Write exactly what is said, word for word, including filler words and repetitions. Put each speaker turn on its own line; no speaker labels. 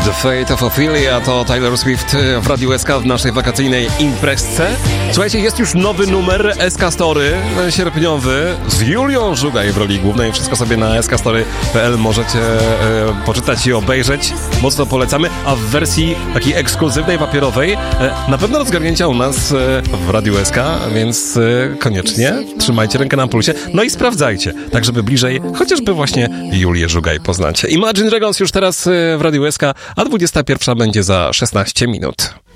The Fate of Ophelia to Taylor Swift w Radiu S K w naszej wakacyjnej imprezce. Słuchajcie, jest już nowy numer S K Story, sierpniowy, z Julią Żugaj w roli głównej. Wszystko sobie na s k story kropka p l możecie e, poczytać i obejrzeć. Mocno polecamy, a w wersji takiej ekskluzywnej, papierowej e, na pewno do zgarnięcia u nas e, w Radiu S K, więc e, koniecznie trzymajcie rękę na pulsie, no i sprawdzajcie, tak żeby bliżej chociażby właśnie Julię Żugaj poznacie. Imagine Dragons już teraz e, w Radiu S K, a dwudziesta pierwsza będzie za szesnaście minut.